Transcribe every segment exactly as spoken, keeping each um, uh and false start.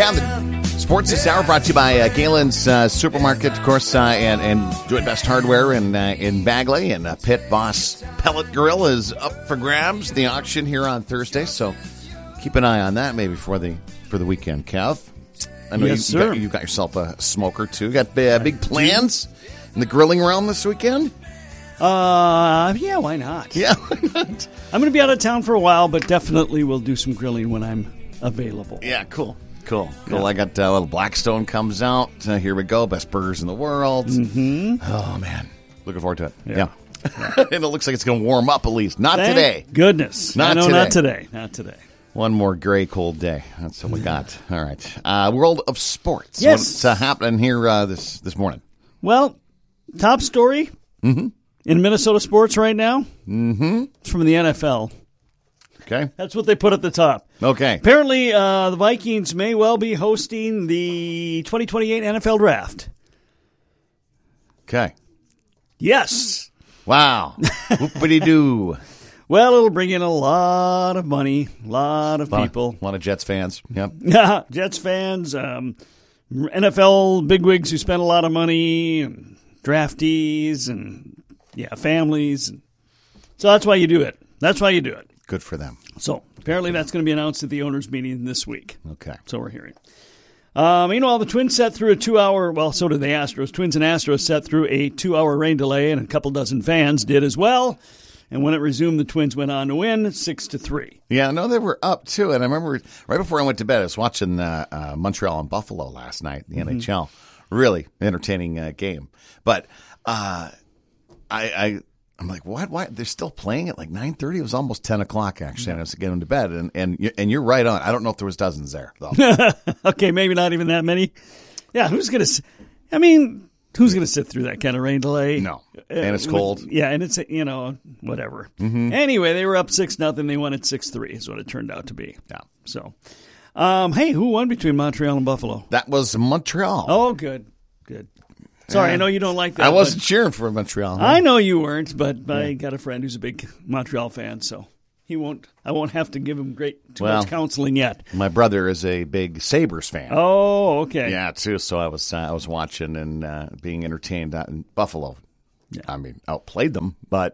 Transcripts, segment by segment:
Yeah, the Sports This Hour brought to you by uh, Galen's uh, Supermarket, of course, uh, and, and Do It Best Hardware in, uh, in Bagley. And uh, Pit Boss Pellet Grill is up for grabs, the auction here on Thursday. So keep an eye on that maybe for the for the weekend, Kev. I know yes, you, sir. Got, you got yourself a smoker, too. You got uh, big plans in the grilling realm this weekend? Uh, yeah, why not? Yeah, why not? I'm going to be out of town for a while, but definitely will do some grilling when I'm available. Yeah, cool. Cool. Cool. Yeah. I got a uh, little Blackstone comes out. Uh, here we go. Best burgers in the world. Mm-hmm. Oh, man. Looking forward to it. Yeah. Yeah. yeah. And it looks like it's going to warm up at least. Not Thank today. Goodness. Not no, today. not today. Not today. One more gray, cold day. That's what we got. All right. Uh, world of sports. Yes. What's uh, happening here uh, this, this morning? Well, top story Mm-hmm. in Minnesota sports right now. Mm-hmm. It's from the N F L. Okay. That's what they put at the top. Okay. Apparently, uh, the Vikings may well be hosting the twenty twenty-eight N F L Draft. Okay. Yes. Wow. Whoopity-doo. Well, it'll bring in a lot of money, a lot of Lot- people. A lot of Jets fans. Yep. Yeah, Jets fans, um, N F L bigwigs who spend a lot of money, and draftees, and yeah, families. So that's why you do it. That's why you do it. Good for them. So apparently that's going to be announced at the owners' meeting this week. Okay. So we're hearing. Uh, meanwhile, the Twins set through a two-hour, well, so did the Astros. Twins and Astros set through a two-hour rain delay, and a couple dozen fans did as well. And when it resumed, the Twins went on to win six to three. Yeah, no, they were up too. And I remember right before I went to bed, I was watching uh, uh, Montreal and Buffalo last night, the mm-hmm. N H L. Really entertaining uh, game. But uh, I, I, I'm like, what? Why? They're still playing at like nine thirty? It was almost ten o'clock, actually. And I was getting to bed. And, and, you- and you're right on. I don't know if there was dozens there, though. Okay, maybe not even that many. Yeah, who's going to – I mean – who's going to sit through that kind of rain delay? No. And it's cold. With, yeah, and it's, you know, whatever. Mm-hmm. Anyway, they were up six nothing. They won at six three is what it turned out to be. Yeah. So, um, hey, who won between Montreal and Buffalo? That was Montreal. Oh, good. Good. Sorry, Yeah. I know you don't like that. I wasn't but cheering for Montreal. No. I know you weren't, but Yeah. I got a friend who's a big Montreal fan, so he won't. I won't have to give him great too Well, much counseling yet. My brother is a big Sabres fan. Oh, okay. Yeah, too. So I was uh, I was watching and uh, being entertained out in Buffalo. Yeah. I mean, outplayed them, but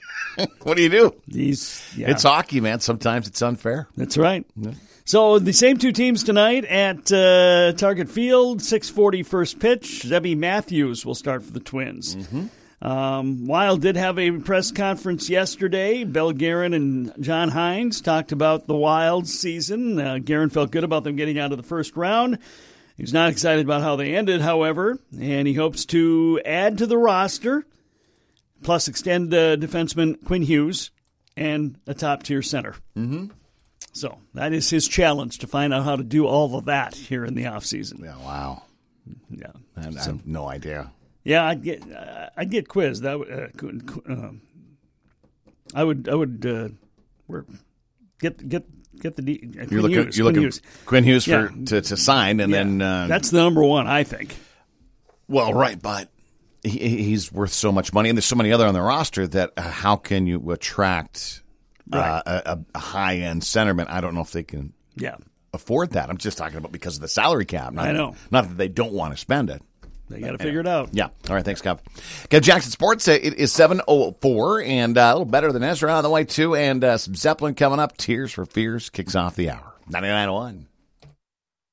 what do you do? These, yeah. It's hockey, man. Sometimes it's unfair. That's right. So the same two teams tonight at uh, Target Field, six forty first pitch. Zebby Matthews will start for the Twins. Mm-hmm. Um, Wild did have a press conference yesterday. Bill Guerin and John Hines talked about the Wild season. Uh, Guerin felt good about them getting out of the first round. He's not excited about how they ended, however, and he hopes to add to the roster, plus extend uh, defenseman Quinn Hughes and a top-tier center. Mm-hmm. So that is his challenge, to find out how to do all of that here in the offseason. Yeah, wow. Yeah, I, I So- have no idea. yeah, I'd get uh, I'd get quizzed. That would, uh, qu- qu- um, I would I would uh, work, get get get the D, uh, Quinn You're looking, Hughes, you're Quinn looking Hughes. Quinn Hughes for Yeah. to, to sign, and Yeah. then uh, That's the number one, I think. well, right, but he, he's worth so much money, and there's so many other on the roster that uh, how can you attract Right. uh, a, a high end centerman? I don't know if they can Yeah, afford that. I'm just talking about because of the salary cap. Not, I know. Not that they don't want to spend it. they got to figure it out. Yeah. All right. Thanks, Kev. Kev Jackson Sports. Uh, it is seven oh four and uh, a little better than Ezra on the way, too. And uh, some Zeppelin coming up. Tears for Fears kicks off the hour. ninety-nine point one.